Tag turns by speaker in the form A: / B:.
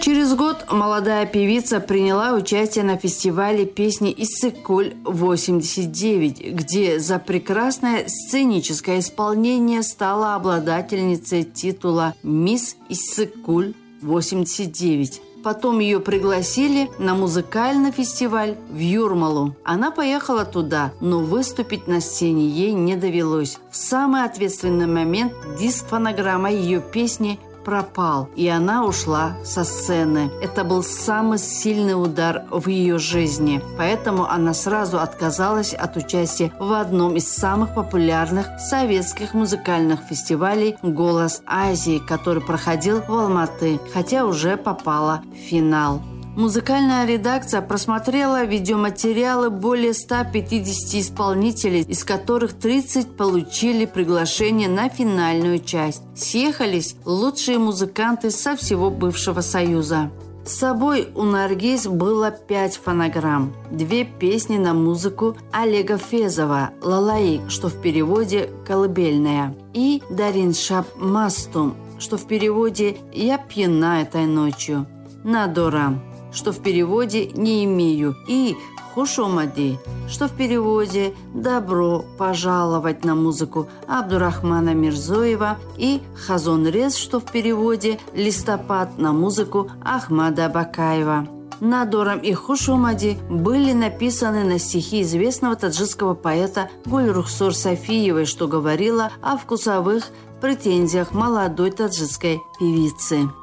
A: Через год молодая певица приняла участие на фестивале песни «Иссык-Куль-89», где за прекрасное сценическое исполнение стала обладательницей титула «Мисс Иссык-Куль-89». Потом ее пригласили на музыкальный фестиваль в Юрмалу. Она поехала туда, но выступить на сцене ей не довелось. В самый ответственный момент диск фонограмма ее песни пропал, и она ушла со сцены. Это был самый сильный удар в ее жизни. Поэтому она сразу отказалась от участия в одном из самых популярных советских музыкальных фестивалей «Голос Азии», который проходил в Алматы, хотя уже попала в финал. Музыкальная редакция просмотрела видеоматериалы более 150 исполнителей, из которых 30 получили приглашение на финальную часть. Съехались лучшие музыканты со всего бывшего Союза. С собой у Наргиз было 5 фонограмм, 2 песни на музыку Олега Фезова «Лалаик», что в переводе «Колыбельная», и Дарин Шап Мастум, что в переводе «Я пьяна этой ночью», Надора, что в переводе «Не имею», и Хушомади, что в переводе «Добро пожаловать» на музыку Абдурахмана Мирзоева, и Хазонрез, что в переводе «Листопад» на музыку Ахмада Бакаева. Надорам и Хушомади были написаны на стихи известного таджикского поэта Гульрухсор Софиевой, что говорило о вкусовых претензиях молодой таджикской певицы.